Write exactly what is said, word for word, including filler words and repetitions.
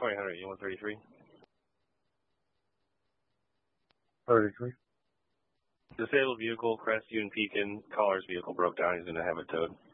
twenty hundred, you want thirty-three? thirty-three. Disabled vehicle, Crest Union Pekin, caller's vehicle broke down. He's going to have it towed.